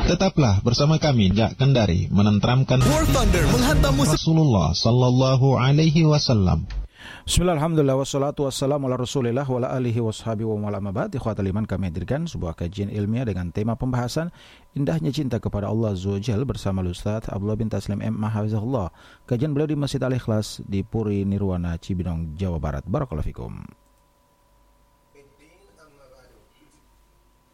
Tetaplah bersama kami Jak Kendari menenteramkan War Thunder menghantam musik Rasulullah sallallahu alaihi wasallam. Bismillah, alhamdulillah, wassalatu wassalamu ala rasulillah wa ala alihi washabihi wa ma'ala mabad. Ikhwatal iman, kami hadirkan sebuah kajian ilmiah dengan tema pembahasan Indahnya Cinta Kepada Allah Azza wa Jalla bersama Ustaz Abdullah bin Taslim M. Hafizahullah. Kajian beliau di Masjid Al-Ikhlas di Puri Nirwana, Cibinong, Jawa Barat. Barakallahu fikum.